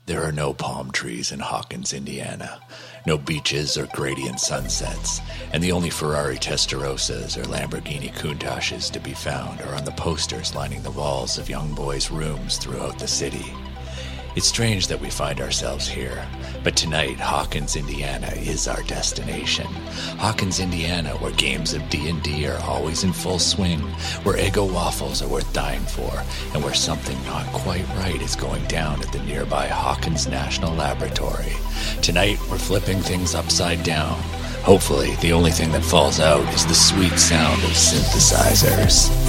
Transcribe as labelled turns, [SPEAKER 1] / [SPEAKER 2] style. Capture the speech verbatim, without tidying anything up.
[SPEAKER 1] There are no palm trees in Hawkins, Indiana, no beaches or gradient sunsets, and the only Ferrari Testarossas or Lamborghini Countaches to be found are on the posters lining the walls of young boys' rooms throughout the city. It's strange that we find ourselves here, but tonight Hawkins, Indiana is our destination. Hawkins, Indiana, where games of D and D are always in full swing, where Eggo waffles are worth dying for, and where something not quite right is going down at the nearby Hawkins National Laboratory. Tonight we're flipping things upside down. Hopefully the only thing that falls out is the sweet sound of synthesizers.